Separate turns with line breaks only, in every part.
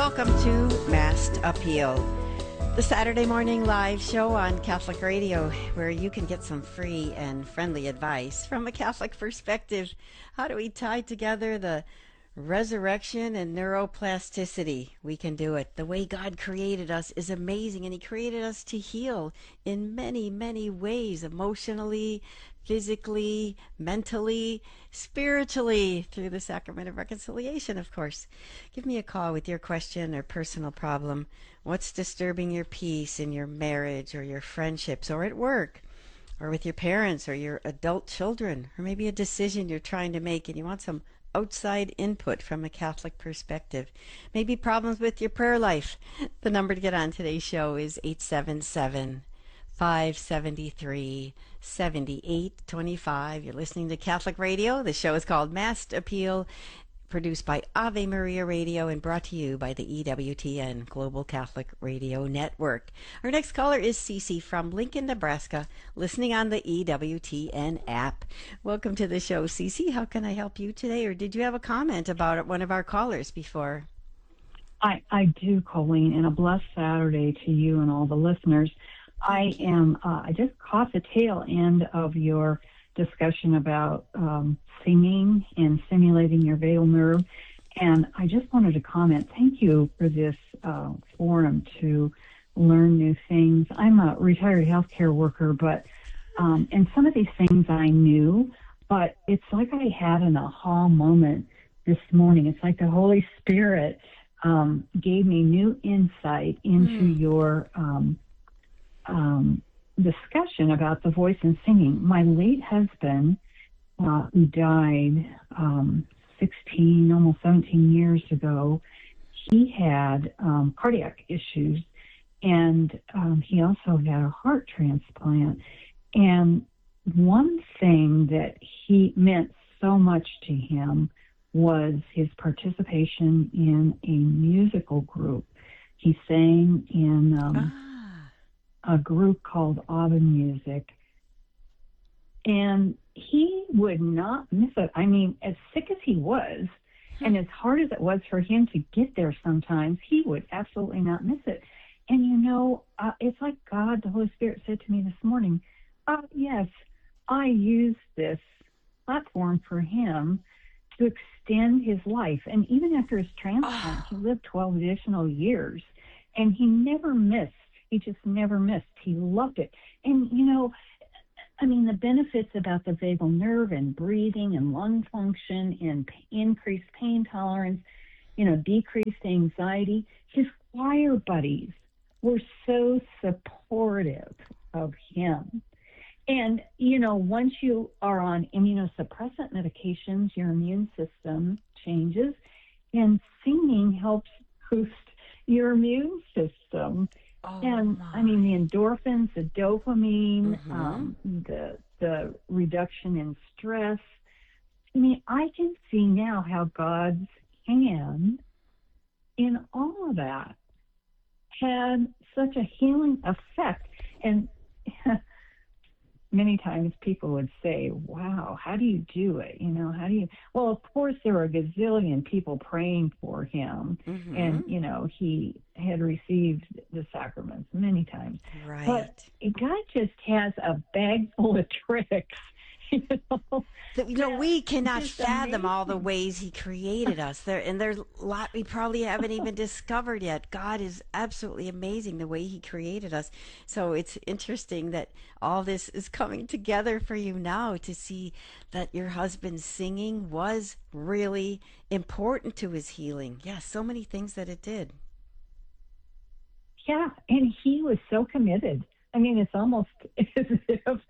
welcome to Masked Appeal, the Saturday morning live show on Catholic Radio, where you can get some free and friendly advice from a Catholic perspective. How do we tie together the resurrection and neuroplasticity? We can do it. The way God created us is amazing, and He created us to heal in many, many ways, emotionally, physically, mentally, spiritually, through the sacrament of reconciliation, of course. Give me a call with your question or personal problem. What's disturbing your peace in your marriage or your friendships or at work or with your parents or your adult children, or maybe a decision you're trying to make and you want some outside input from a Catholic perspective. Maybe problems with your prayer life. The number to get on today's show is 877-573-7825. You're listening to Catholic Radio. The show is called Masked Appeal, produced by Ave Maria Radio and brought to you by the EWTN Global Catholic Radio Network. Our next caller is Cece from Lincoln, Nebraska, listening on the EWTN app. Welcome to the show, Cece. How can I help you today? Or did you have a comment about one of our callers before?
I do, Colleen, and a blessed Saturday to you and all the listeners. I just caught the tail end of your discussion about singing and stimulating your vagal nerve, and I just wanted to comment. Thank you for this forum to learn new things. I'm a retired healthcare worker, but and some of these things I knew, but it's like I had an aha moment this morning. It's like the Holy Spirit gave me new insight into your discussion about the voice and singing. My late husband, who died 16, almost 17 years ago, he had cardiac issues, and he also had a heart transplant. And one thing that he meant so much to him was his participation in a musical group. He sang in a group called Auburn Music, and he would not miss it. I mean, as sick as he was, and as hard as it was for him to get there sometimes, he would absolutely not miss it. And it's like God, the Holy Spirit, said to me this morning, yes, I used this platform for him to extend his life. And even after his transplant, he lived 12 additional years, and he never missed. He just never missed. He loved it. And, the benefits about the vagal nerve and breathing and lung function and increased pain tolerance, decreased anxiety. His choir buddies were so supportive of him. And, once you are on immunosuppressant medications, your immune system changes, and singing helps boost your immune system. The endorphins, the dopamine, the reduction in stress. I can see now how God's hand in all of that had such a healing effect. And many times people would say, wow, how do you do it? Well, of course, there were a gazillion people praying for him. And, he had received the sacraments many times.
Right.
But God just has a bag full of tricks.
We cannot fathom all the ways He created us. There's a lot we probably haven't even discovered yet. God is absolutely amazing the way He created us. So it's interesting that all this is coming together for you now, to see that your husband's singing was really important to his healing. Yeah, so many things that it did.
Yeah, and he was so committed. It's almost as if,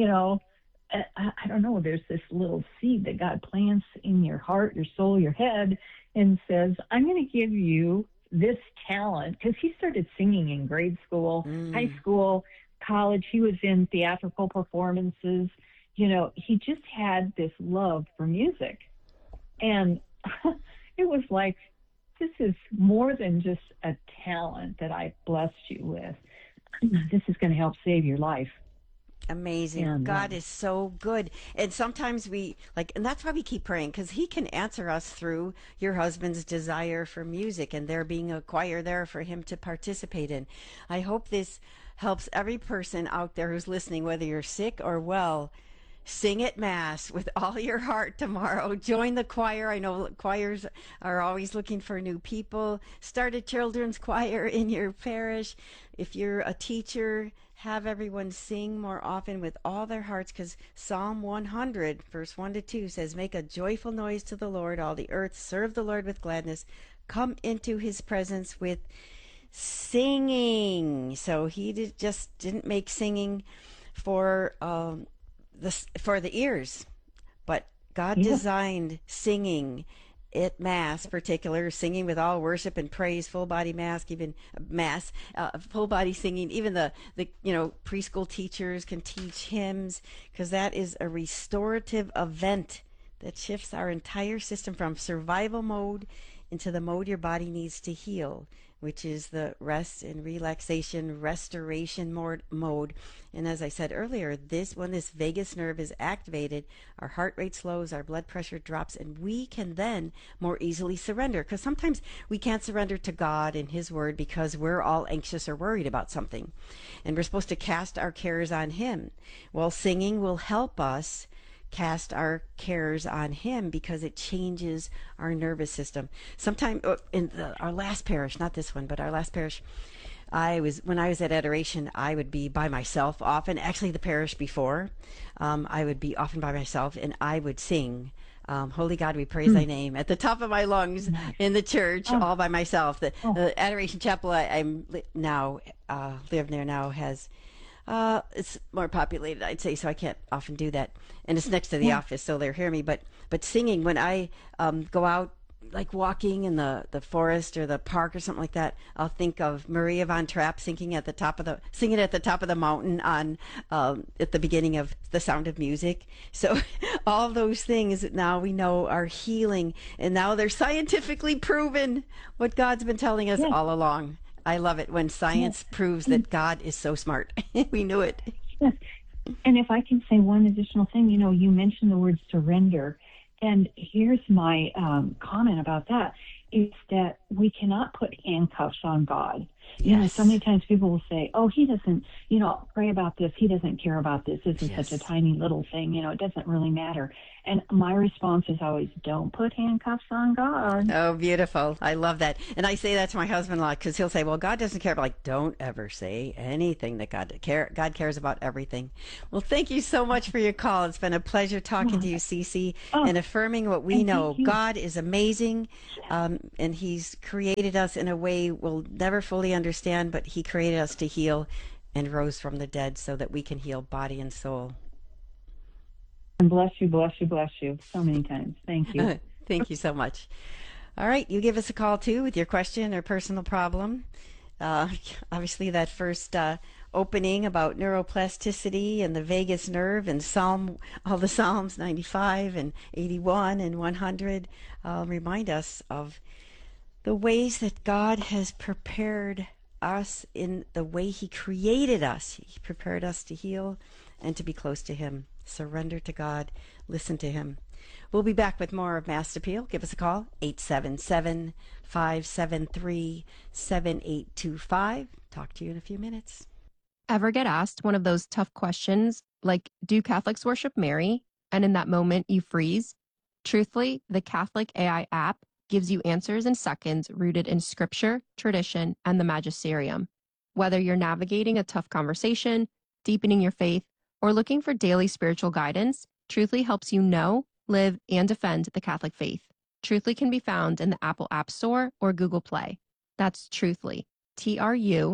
I don't know, there's this little seed that God plants in your heart, your soul, your head, and says, I'm going to give you this talent. Because he started singing in grade school, high school, college. He was in theatrical performances. He just had this love for music. And it was like, this is more than just a talent that I blessed you with. This is going to help save your life.
Amazing.
And
God is so good. And sometimes we like, and that's why we keep praying, because He can answer us through your husband's desire for music and there being a choir there for him to participate in. I hope this helps every person out there who's listening, whether you're sick or well. Sing at Mass with all your heart tomorrow. Join the choir. I know choirs are always looking for new people. Start a children's choir in your parish. If you're a teacher, have everyone sing more often with all their hearts, because Psalm 100, verse 1 to 2 says, "Make a joyful noise to the Lord, all the earth. Serve the Lord with gladness. Come into His presence with singing." So He just didn't make singing for for the ears, but God designed singing at Mass, particular singing with all worship and praise, full body mass, even mass, full body singing. Even the preschool teachers can teach hymns, because that is a restorative event that shifts our entire system from survival mode into the mode your body needs to heal, which is the rest and relaxation, restoration mode. And as I said earlier, when this vagus nerve is activated, our heart rate slows, our blood pressure drops, and we can then more easily surrender. Because sometimes we can't surrender to God and His Word because we're all anxious or worried about something. And we're supposed to cast our cares on Him. Well, singing will help us cast our cares on Him, because it changes our nervous system. Sometime in our last parish, not this one, but our last parish, when I was at adoration, I would be by myself often. Actually, the parish before, I would be often by myself, and I would sing "Holy God, we praise Thy name" at the top of my lungs in the church, all by myself. The Adoration Chapel I'm now live near now has. It's more populated, I'd say, so I can't often do that. And it's next to the office, so they'll hear me. But singing, when I go out, like walking in the forest or the park or something like that, I'll think of Maria von Trapp singing at the top of the mountain on at the beginning of The Sound of Music. So all those things that now we know are healing, and now they're scientifically proven, what God's been telling us all along. I love it when science proves that God is so smart. We knew it.
Yes. And if I can say one additional thing, you mentioned the word surrender. And here's my comment about that, is that we cannot put handcuffs on God.
Yes.
So many times people will say, "Oh, He doesn't, pray about this. He doesn't care about this. This is such a tiny little thing. It doesn't really matter." And my response is always, don't put handcuffs on God.
Oh, beautiful. I love that. And I say that to my husband a lot, because he'll say, "Well, God doesn't care." But like, don't ever say anything that God cares about everything. Well, thank you so much for your call. It's been a pleasure talking to you, Cece, and affirming what we know. God is amazing, and He's created us in a way we'll never fully understand, but He created us to heal and rose from the dead so that we can heal body and soul.
And bless you, bless you, bless you so many times. Thank you.
Thank you so much. All right, you give us a call too with your question or personal problem. Obviously, that first opening about neuroplasticity and the vagus nerve and all the Psalms 95 and 81 and 100 remind us of the ways that God has prepared us in the way He created us. He prepared us to heal and to be close to Him. Surrender to God. Listen to Him. We'll be back with more of Mass Appeal. Give us a call, 877-573-7825. Talk to you in a few minutes.
Ever get asked one of those tough questions like, do Catholics worship Mary? And in that moment you freeze? Truthfully, the Catholic AI app gives you answers in seconds rooted in scripture, tradition, and the magisterium. Whether you're navigating a tough conversation, deepening your faith, or looking for daily spiritual guidance, Truthfully helps you know, live, and defend the Catholic faith. Truthfully can be found in the Apple App Store or Google Play. That's Truthfully, Truthly.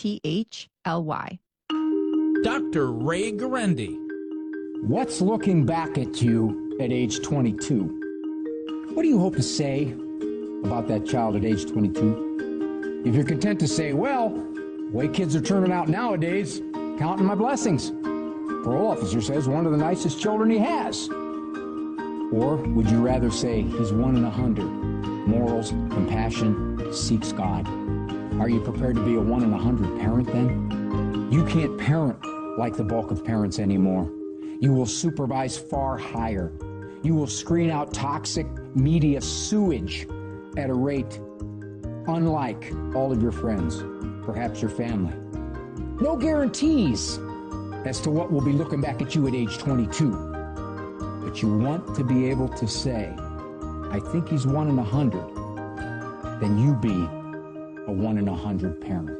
Dr. Ray Guarendi.
What's looking back at you at age 22? What do you hope to say about that child at age 22? If you're content to say, well, the way kids are turning out nowadays, counting my blessings. Parole officer says one of the nicest children he has. Or would you rather say he's 1 in 100? Morals, compassion, seeks God. Are you prepared to be a 1 in 100 parent then? You can't parent like the bulk of parents anymore. You will supervise far higher. You will screen out toxic media sewage at a rate unlike all of your friends, perhaps your family. No guarantees as to what will be looking back at you at age 22. But you want to be able to say, I think he's 1 in 100, then you be a 1 in 100 parent.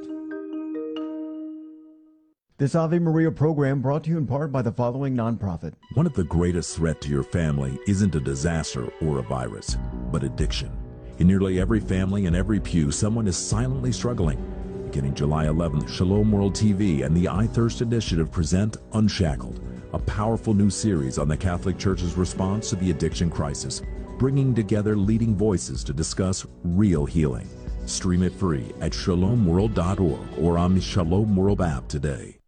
This Ave Maria program brought to you in part by the following nonprofit.
One of the greatest threats to your family isn't a disaster or a virus, but addiction. In nearly every family and every pew, someone is silently struggling. Beginning July 11th, Shalom World TV and the I Thirst Initiative present Unshackled, a powerful new series on the Catholic Church's response to the addiction crisis, bringing together leading voices to discuss real healing. Stream it free at shalomworld.org or on the Shalom World app today.